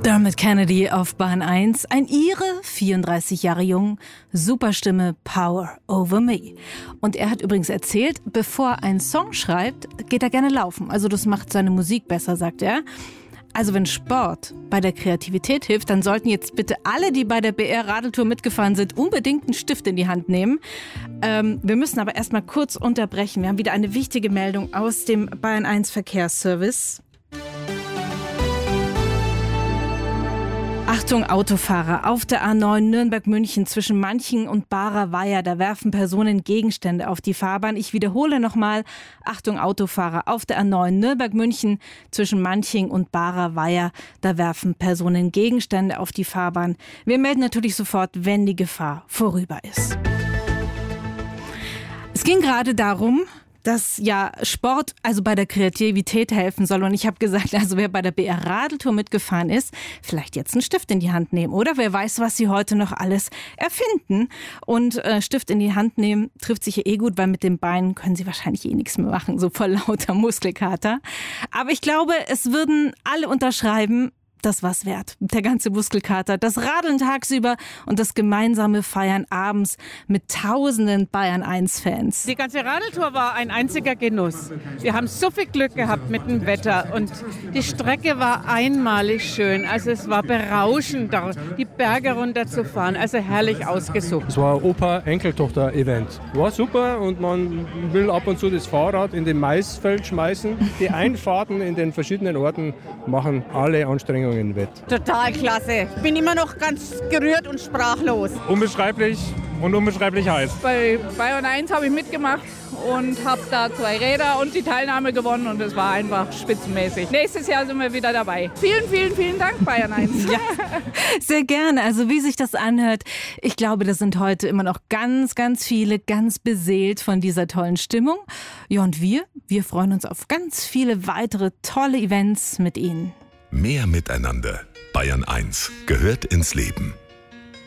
Dermot Kennedy auf Bahn 1, ein Ire, 34 Jahre jung, Superstimme, Power over me. Und er hat übrigens erzählt, bevor er einen Song schreibt, geht er gerne laufen. Also das macht seine Musik besser, sagt er. Also wenn Sport bei der Kreativität hilft, dann sollten jetzt bitte alle, die bei der BR-Radeltour mitgefahren sind, unbedingt einen Stift in die Hand nehmen. Wir müssen aber erstmal kurz unterbrechen. Wir haben wieder eine wichtige Meldung aus dem Bayern 1 Verkehrsservice. Achtung Autofahrer, auf der A9 Nürnberg-München zwischen Manching und Barer Weiher, da werfen Personen Gegenstände auf die Fahrbahn. Ich wiederhole nochmal, Achtung Autofahrer, auf der A9 Nürnberg-München zwischen Manching und Barer Weiher, da werfen Personen Gegenstände auf die Fahrbahn. Wir melden natürlich sofort, wenn die Gefahr vorüber ist. Es ging gerade darum, dass ja Sport also bei der Kreativität helfen soll. Und ich habe gesagt, also wer bei der BR-Radeltour mitgefahren ist, vielleicht jetzt einen Stift in die Hand nehmen. Oder wer weiß, was sie heute noch alles erfinden. Und Stift in die Hand nehmen trifft sich ja eh gut, weil mit den Beinen können sie wahrscheinlich eh nichts mehr machen, so vor lauter Muskelkater. Aber ich glaube, es würden alle unterschreiben, das war's wert. Der ganze Muskelkater, das Radeln tagsüber und das gemeinsame Feiern abends mit tausenden Bayern-1-Fans. Die ganze Radeltour war ein einziger Genuss. Wir haben so viel Glück gehabt mit dem Wetter und die Strecke war einmalig schön. Also es war berauschend, die Berge runterzufahren. Also herrlich ausgesucht. Es war ein Opa-Enkeltochter-Event. War super und man will ab und zu das Fahrrad in den Maisfeld schmeißen. Die Einfahrten in den verschiedenen Orten machen alle Anstrengungen wett. Total klasse. Ich bin immer noch ganz gerührt und sprachlos. Unbeschreiblich und unbeschreiblich heiß. Bei Bayern 1 habe ich mitgemacht und habe da 2 Räder und die Teilnahme gewonnen und es war einfach spitzenmäßig. Nächstes Jahr sind wir wieder dabei. Vielen, vielen, vielen Dank, Bayern 1. Ja, sehr gerne. Also wie sich das anhört, ich glaube, das sind heute immer noch ganz, ganz viele, ganz beseelt von dieser tollen Stimmung. Ja, und wir freuen uns auf ganz viele weitere tolle Events mit Ihnen. Mehr miteinander. Bayern 1 gehört ins Leben.